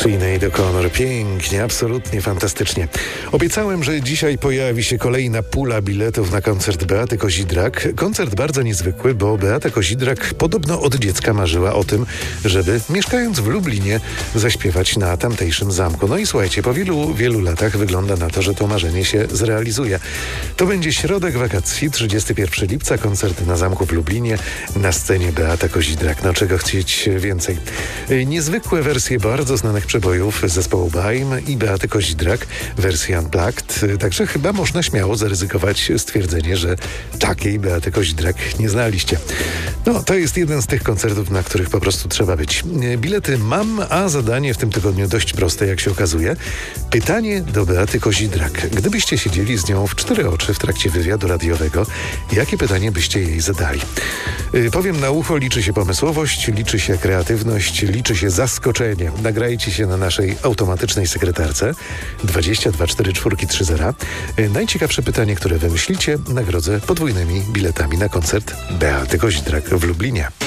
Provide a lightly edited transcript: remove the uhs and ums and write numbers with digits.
Sinead O'Connor. Pięknie, absolutnie fantastycznie. Obiecałem, że dzisiaj pojawi się kolejna pula biletów na koncert Beaty Kozidrak. Koncert bardzo niezwykły, bo Beata Kozidrak podobno od dziecka marzyła o tym, żeby mieszkając w Lublinie zaśpiewać na tamtejszym zamku. No i słuchajcie, po wielu latach wygląda na to, że to marzenie się zrealizuje. To będzie środek wakacji, 31 lipca, koncert na zamku w Lublinie, na scenie Beata Kozidrak. No czego chcieć więcej. Niezwykłe wersje bardzo znanych przebojów zespołu Baim i Beaty Kozidrak, wersja Unplugged. Także chyba można śmiało zaryzykować stwierdzenie, że takiej Beaty Kozidrak nie znaliście. No, to jest jeden z tych koncertów, na których po prostu trzeba być. Bilety mam, a zadanie w tym tygodniu dość proste, jak się okazuje. Pytanie do Beaty Kozidrak. Gdybyście siedzieli z nią w 4 oczy w trakcie wywiadu radiowego, jakie pytanie byście jej zadali? Powiem na ucho, liczy się pomysłowość, liczy się kreatywność, liczy się zaskoczenie. Nagrajcie się na naszej automatycznej sekretarce 224430. Najciekawsze pytanie, które wymyślicie, nagrodzę podwójnymi biletami na koncert Beaty Kozidrak w Lublinie.